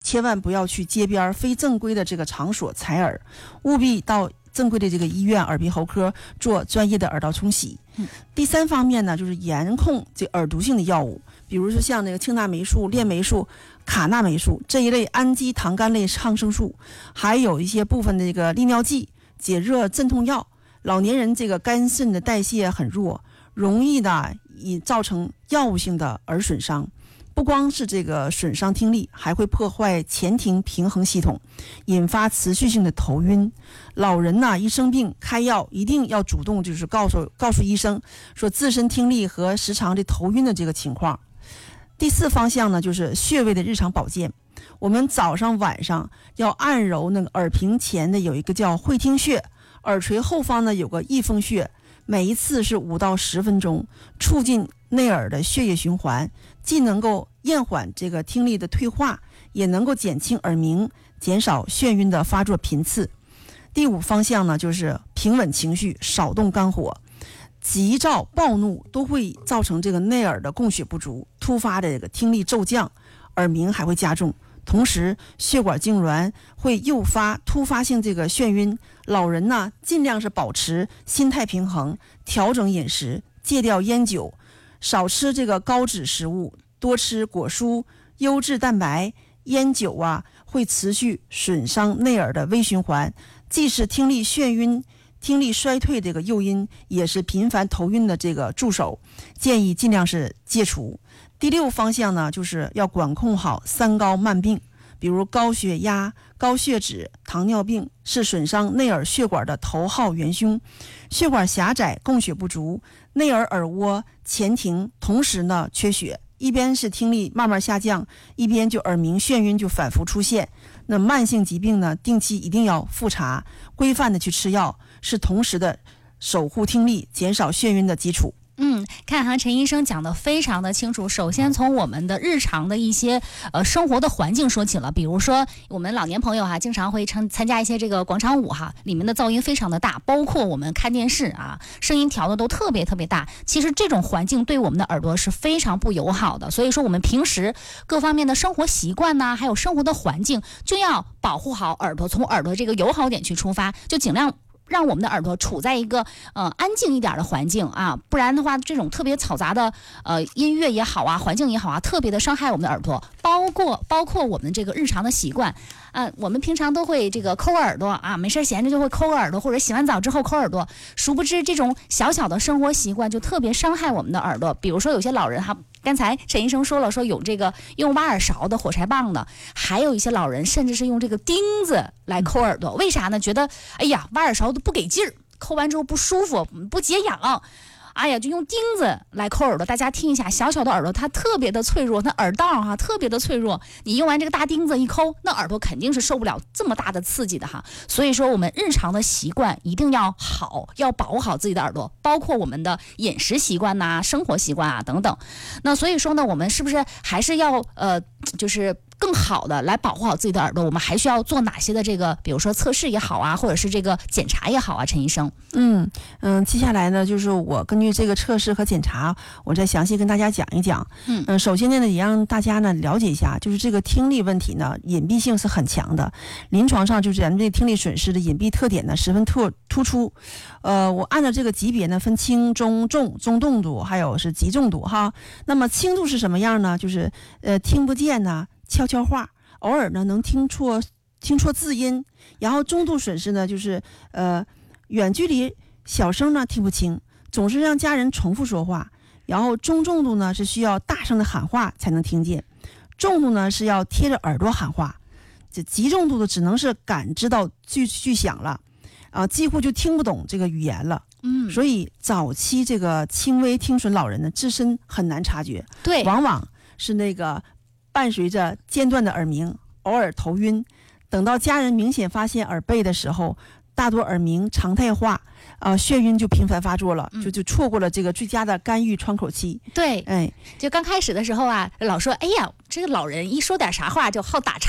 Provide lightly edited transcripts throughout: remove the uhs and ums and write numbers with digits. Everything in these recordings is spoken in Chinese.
千万不要去街边非正规的这个场所采耳，务必到正规的这个医院耳鼻喉科做专业的耳道冲洗。第3方面呢，就是严控这耳毒性的药物，比如说像那个庆纳霉素、链霉素、卡那霉素这一类氨基糖苷类抗生素，还有一些部分的这个利尿剂、解热镇痛药。老年人这个肝肾的代谢很弱，容易的以造成药物性的耳损伤。不光是这个损伤听力，还会破坏前庭平衡系统，引发持续性的头晕。老人呢，一生病开药一定要主动就是告诉医生说自身听力和时常的头晕的这个情况。第4方向呢，就是穴位的日常保健。我们早上晚上要按揉那个耳屏前的有一个叫会听穴，耳垂后方呢有个翳风穴，每一次是5到10分钟，促进内耳的血液循环，既能够延缓这个听力的退化，也能够减轻耳鸣，减少眩晕的发作频次。第5方向呢，就是平稳情绪，少动肝火。急躁暴怒都会造成这个内耳的供血不足，突发的这个听力骤降，耳鸣还会加重。同时血管痉挛会诱发突发性这个眩晕。老人呢，尽量是保持心态平衡，调整饮食，戒掉烟酒，少吃这个高脂食物，多吃果蔬、优质蛋白。烟酒啊，会持续损伤内耳的微循环，既是听力眩晕、听力衰退这个诱因，也是频繁头晕的这个助手，建议尽量是戒除。第6方向呢，就是要管控好3高慢病，比如高血压、高血脂、糖尿病是损伤内耳血管的头号元凶。血管狭窄，供血不足，内耳耳蜗、前庭同时呢缺血，一边是听力慢慢下降，一边就耳鸣眩晕就反复出现。那慢性疾病呢，定期一定要复查，规范的去吃药，是同时的守护听力、减少眩晕的基础。 看哈，陈医生讲的非常的清楚。首先从我们的日常的一些生活的环境说起了，比如说我们老年朋友哈，经常会参加一些这个广场舞哈，里面的噪音非常的大，包括我们看电视啊，声音调的都特别特别大。其实这种环境对我们的耳朵是非常不友好的，所以说我们平时各方面的生活习惯呐，还有生活的环境，就要保护好耳朵，从耳朵这个友好点去出发，就尽量让我们的耳朵处在一个安静一点的环境啊，不然的话这种特别嘈杂的音乐也好啊，环境也好啊，特别的伤害我们的耳朵。包括我们这个日常的习惯我们平常都会这个抠耳朵啊，没事闲着就会抠个耳朵，或者洗完澡之后抠耳朵，殊不知这种小小的生活习惯就特别伤害我们的耳朵。比如说有些老人哈，刚才陈医生说了，说有这个用挖耳勺的、火柴棒的，还有一些老人甚至是用这个钉子来抠耳朵。为啥呢？觉得哎呀，挖耳勺都不给劲儿，抠完之后不舒服，不解痒。哎呀，就用钉子来抠耳朵。大家听一下，小小的耳朵它特别的脆弱，那耳道哈特别的脆弱，你用完这个大钉子一抠，那耳朵肯定是受不了这么大的刺激的哈。所以说我们日常的习惯一定要好，要保护好自己的耳朵，包括我们的饮食习惯呐、生活习惯啊等等。那所以说呢，我们是不是还是要就是更好的来保护好自己的耳朵？我们还需要做哪些的这个，比如说测试也好啊，或者是这个检查也好啊，陈医生？ 接下来呢，就是我根据这个测试和检查，我再详细跟大家讲一讲。首先呢，也让大家呢了解一下，就是这个听力问题呢，隐蔽性是很强的。临床上就是咱们这个听力损失的隐蔽特点呢，十分突出。我按照这个级别呢，分轻、中、重、中重度，还有是极重度哈。那么轻度是什么样呢？就是听不见呐，悄悄话，偶尔呢能听错字音。然后中度损失呢，就是远距离小声呢听不清，总是让家人重复说话。然后中重度呢是需要大声的喊话才能听见，重度呢是要贴着耳朵喊话。这极重度的只能是感知到巨响了几乎就听不懂这个语言了。所以早期这个轻微听损老人呢，自身很难察觉， 对， 往往是那个伴随着间断的耳鸣，偶尔头晕。等到家人明显发现耳背的时候，大多耳鸣常态化眩晕就频繁发作了，就错过了这个最佳的干预窗口期。 对，就刚开始的时候啊，老说哎呀，这个老人一说点啥话就好打岔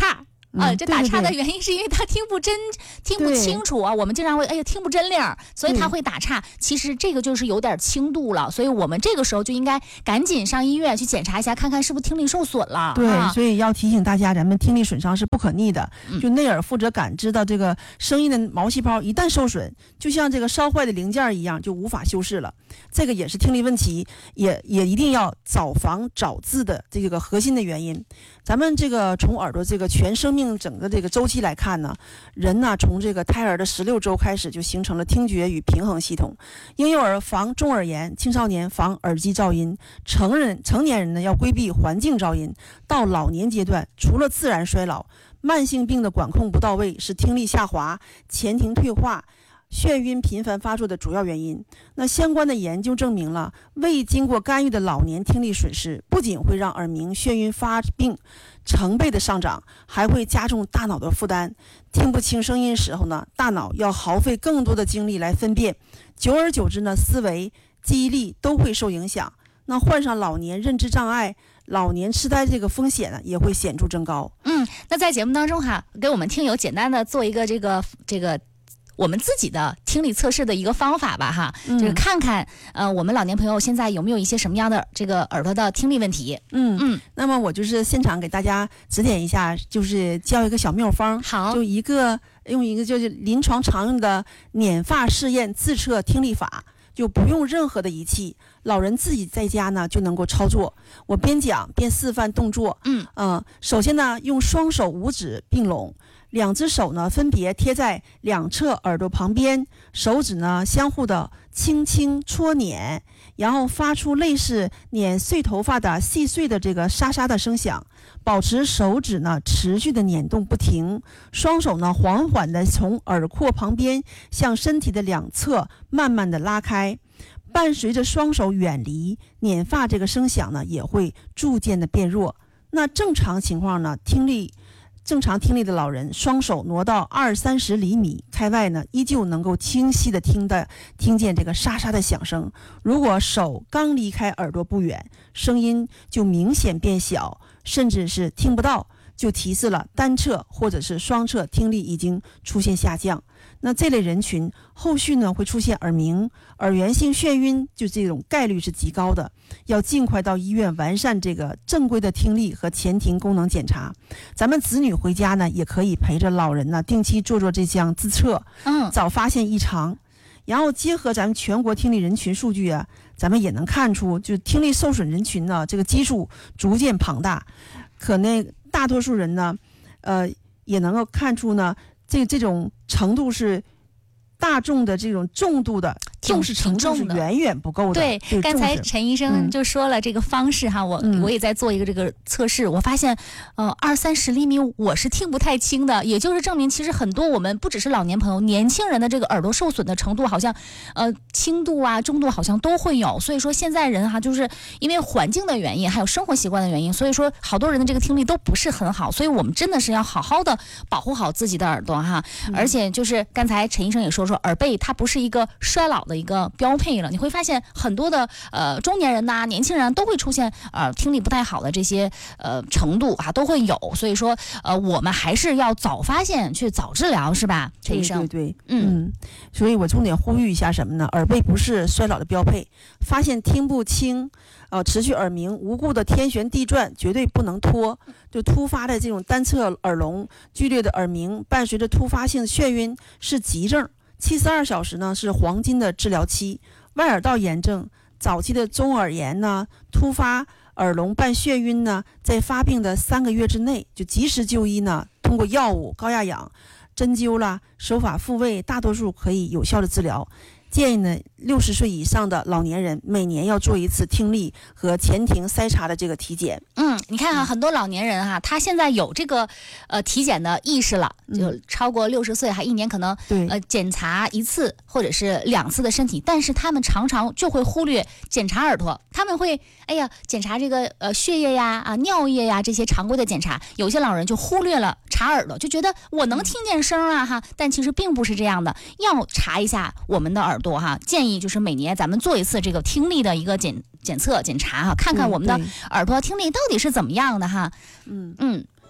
这打岔的原因是因为他听不清楚啊。我们经常会听不真灵，所以他会打岔。其实这个就是有点轻度了，所以我们这个时候就应该赶紧上医院去检查一下，看看是不是听力受损了。 对，所以要提醒大家，咱们听力损伤是不可逆的。就内耳负责感知到这个声音的毛细胞一旦受损，就像这个烧坏的零件一样，就无法修饰了。这个也是听力问题，也一定要早防早治的这个核心的原因。咱们这个从耳朵这个全生命整个这个周期来看呢，人呢从这个胎儿的16周开始就形成了听觉与平衡系统。婴幼儿防中耳炎，青少年防耳机噪音，成年人呢要规避环境噪音。到老年阶段，除了自然衰老，慢性病的管控不到位是听力下滑、前庭退化、眩晕频繁发作的主要原因。那相关的研究证明了，未经过干预的老年听力损失不仅会让耳鸣、眩晕发病成倍的上涨，还会加重大脑的负担。听不清声音时候呢，大脑要耗费更多的精力来分辨，久而久之呢，思维、记忆力都会受影响。那患上老年认知障碍、老年痴呆这个风险呢，也会显著增高。 那在节目当中给我们听友简单的做一个这个我们自己的听力测试的一个方法吧就是看看我们老年朋友现在有没有一些什么样的这个耳朵的听力问题。 那么我就是现场给大家指点一下，就是教一个小妙方。 好， 就用一个就是临床常用的捻发试验自测听力法，就不用任何的仪器，老人自己在家呢就能够操作。我边讲边示范动作。首先呢，用双手五指并拢，两只手呢分别贴在两侧耳朵旁边，手指呢相互的轻轻搓捻，然后发出类似捻碎头发的细碎的这个沙沙的声响，保持手指呢持续的捻动不停，双手呢缓缓的从耳廓旁边向身体的两侧慢慢的拉开，伴随着双手远离，捻发这个声响呢也会逐渐的变弱。那正常情况呢，正常听力的老人，双手挪到20-30厘米开外呢，依旧能够清晰的听见这个沙沙的响声。如果手刚离开耳朵不远，声音就明显变小，甚至是听不到，就提示了单侧或者是双侧听力已经出现下降。那这类人群后续呢会出现耳鸣、耳源性眩晕，就这种概率是极高的，要尽快到医院完善这个正规的听力和前庭功能检查。咱们子女回家呢，也可以陪着老人呢定期做这项自测，早发现异常。然后结合咱们全国听力人群数据咱们也能看出，就听力受损人群呢这个基数逐渐庞大，大多数人呢也能够看出呢这种程度是大众的这种重度的重视程度是远远不够的。 对，刚才陈医生就说了这个方式我也在做一个这个测试，我发现20-30厘米我是听不太清的，也就是证明其实很多我们不只是老年朋友，年轻人的这个耳朵受损的程度好像轻度中度好像都会有。所以说现在人就是因为环境的原因还有生活习惯的原因，所以说好多人的这个听力都不是很好，所以我们真的是要好好的保护好自己的耳朵而且就是刚才陈医生也说耳背它不是一个衰老的一个标配了，你会发现很多的中年人年轻人都会出现听力不太好的这些程度都会有。所以说我们还是要早发现去早治疗，是吧，陈医生？ 对，所以我重点呼吁一下什么呢？耳背不是衰老的标配，发现听不清持续耳鸣、无故的天旋地转绝对不能拖。就突发的这种单侧耳聋、剧烈的耳鸣，伴随着突发性眩晕是急症，72小时呢是黄金的治疗期。外耳道炎症、早期的中耳炎呢、突发耳聋伴眩晕呢，在发病的3个月之内就及时就医呢，通过药物、高压氧、针灸啦、手法复位，大多数可以有效的治疗。建议呢，60岁以上的老年人每年要做一次听力和前庭筛查的这个体检。 你看很多老年人他现在有这个体检的意识了，就超过60岁，还1年可能检查1次或者是2次的身体，但是他们常常就会忽略检查耳朵，他们会检查这个血液呀、尿液呀这些常规的检查，有些老人就忽略了查耳朵，就觉得我能听见声但其实并不是这样的，要查一下我们的耳朵建议就是每年咱们做一次这个听力的一个检测检查看看我们的耳朵听力到底是怎么样的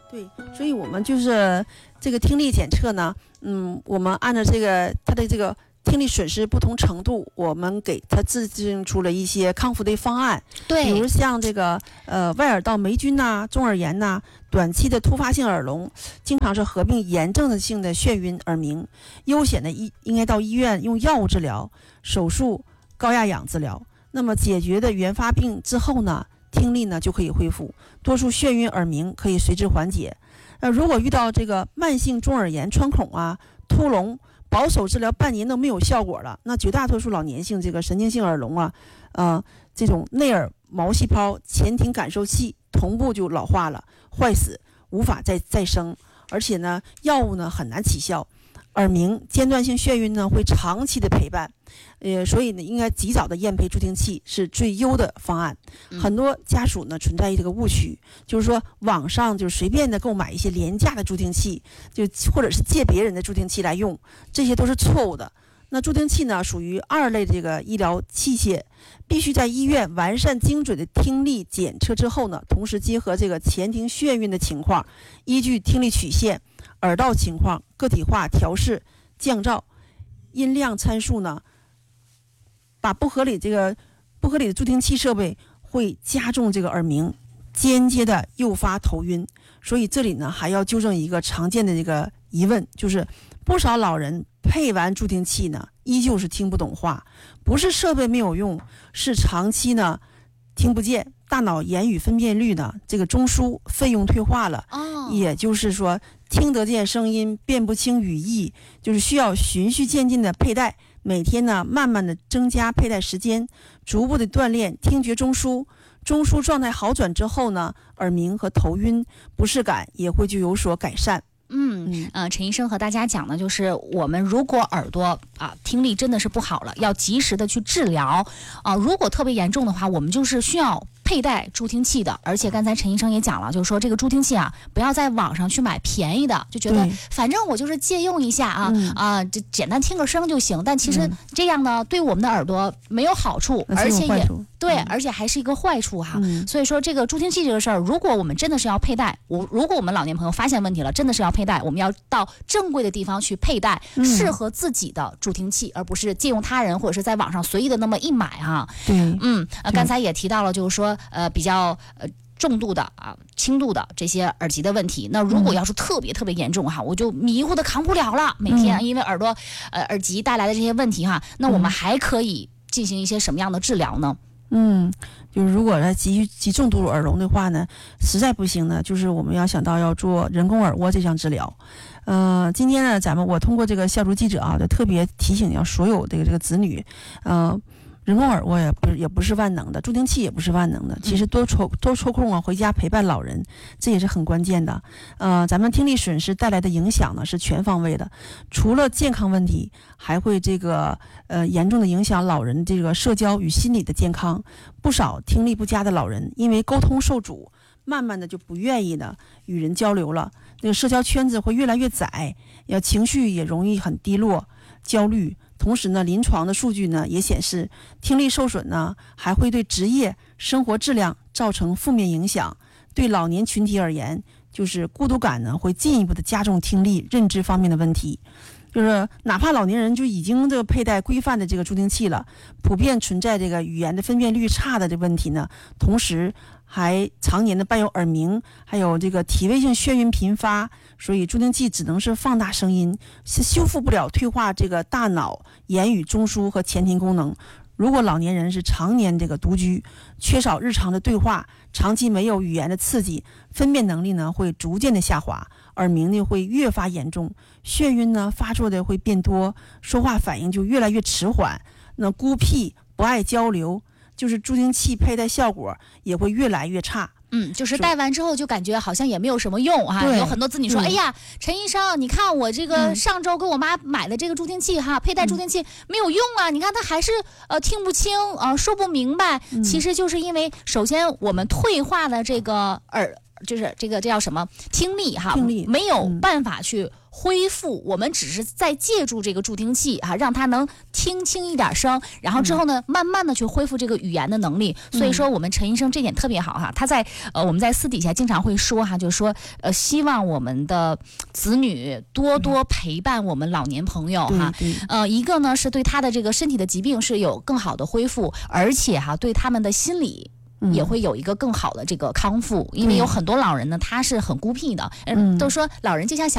对，所以我们就是这个听力检测呢，我们按照这个它的这个听力损失不同程度，我们给它制定出了一些康复的方案。 对， 比如像这个外耳道霉菌呐、中耳炎呐、短期的突发性耳聋，经常是合并炎症性的眩晕、耳鸣，优先的应该到医院用药物治疗、手术、高压氧治疗。那么解决的原发病之后呢，听力呢就可以恢复，多数眩晕、耳鸣可以随之缓解。如果遇到这个慢性中耳炎、穿孔啊、突聋，保守治疗半年都没有效果了，那绝大多数老年性这个神经性耳聋啊，这种内耳毛细胞前庭感受器同步就老化了、坏死，无法再生，而且呢，药物呢很难起效。耳鸣、间断性眩晕呢会长期的陪伴，所以呢应该及早的验配助听器是最优的方案。很多家属呢存在这个误区，就是说网上就随便的购买一些廉价的助听器，就或者是借别人的助听器来用，这些都是错误的。那助听器呢属于2类这个医疗器械，必须在医院完善精准的听力检测之后呢，同时结合这个前庭眩晕的情况，依据听力曲线、耳道情况个体化调试、降噪、音量参数呢，把不合理的助听器设备会加重这个耳鸣，间接的诱发头晕。所以这里呢还要纠正一个常见的这个疑问，就是不少老人配完助听器呢依旧是听不懂话，不是设备没有用，是长期呢听不见，大脑言语分辨率呢这个中枢费用退化了。也就是说听得见声音辨不清语义，就是需要循序渐进的佩戴，每天呢慢慢的增加佩戴时间，逐步的锻炼听觉中枢状态好转之后呢，耳鸣和头晕不适感也会就有所改善。 陈医生和大家讲的就是我们如果耳朵听力真的是不好了，要及时的去治疗如果特别严重的话，我们就是需要佩戴助听器的。而且刚才陈医生也讲了，就是说这个助听器不要在网上去买便宜的，就觉得反正我就是借用一下就简单听个声就行，但其实这样呢对我们的耳朵没有好处，而且也对，而且还是一个坏处所以说这个助听器这个事儿，如果我们真的是要佩戴，如果我们老年朋友发现问题了，真的是要佩戴，我们要到正规的地方去佩戴适合自己的助听器，而不是借用他人或者是在网上随意的那么一买刚才也提到了，就是说比较重度的轻度的这些耳疾的问题，那如果要是特别特别严重我就迷糊的扛不了了，每天因为耳朵耳疾带来的这些问题那我们还可以进行一些什么样的治疗呢？ 就是如果极重度耳聋的话呢，实在不行呢，就是我们要想到要做人工耳蜗这项治疗。今天呢，我通过这个校主记者就特别提醒要所有这个子女，人工耳蜗也不是万能的，助听器也不是万能的。其实多抽空回家陪伴老人，这也是很关键的。咱们听力损失带来的影响呢是全方位的，除了健康问题，还会严重的影响老人这个社交与心理的健康。不少听力不佳的老人因为沟通受阻，慢慢的就不愿意的与人交流了，那个社交圈子会越来越窄，情绪也容易很低落、焦虑。同时呢，临床的数据呢也显示，听力受损呢还会对职业生活质量造成负面影响。对老年群体而言，就是孤独感呢会进一步的加重听力认知方面的问题。就是哪怕老年人就已经佩戴规范的这个助听器了，普遍存在这个语言的分辨率差的这个问题呢，同时还常年的伴有耳鸣，还有这个体位性眩晕频发，所以助听器只能是放大声音，是修复不了退化这个大脑言语中枢和前庭功能。如果老年人是常年独居，缺少日常的对话，长期没有语言的刺激，分辨能力呢会逐渐的下滑，耳鸣呢会越发严重，眩晕呢发作的会变多，说话反应就越来越迟缓，那孤僻不爱交流，就是助听器佩戴效果也会越来越差。 就是戴完之后就感觉好像也没有什么用有很多子女说，哎呀，陈医生，你看我这个上周给我妈买的这个助听器佩戴助听器没有用你看她还是听不清说不明白。其实就是因为首先我们退化的这个就是这叫什么听力哈， 听力没有办法去恢复，我们只是在借助这个助听器啊，让他能听清一点声，然后之后呢，慢慢的去恢复这个语言的能力。所以说，我们陈医生这点特别好哈，他在我们在私底下经常会说哈，就是说希望我们的子女多多陪伴我们老年朋友哈。一个呢是对他的这个身体的疾病是有更好的恢复，而且哈对他们的心理也会有一个更好的这个康复，因为有很多老人呢，他是很孤僻的，都说老人就像小